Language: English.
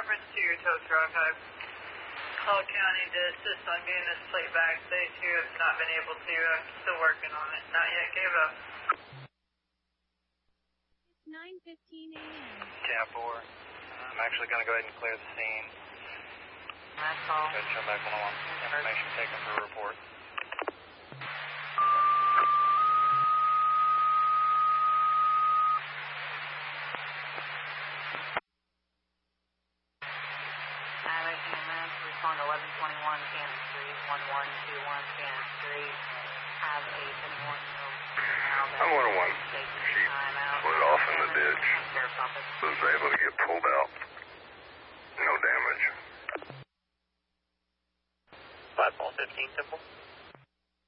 reference to your tow truck, I've called county to assist on getting this plate back. They too have not been able to. I'm still working on it. Not yet gave up. 9:15 a.m. Cab 4. I'm actually going to go ahead and clear the scene. That's all. Go ahead and show back 101. Information taken for a report. Respond 1121 Kansas Street, 1121 Kansas Street. Have a 71-year-old female. I'm 101. She slid off in the ditch. Was able to get pulled out. No damage. 5 15 Temple.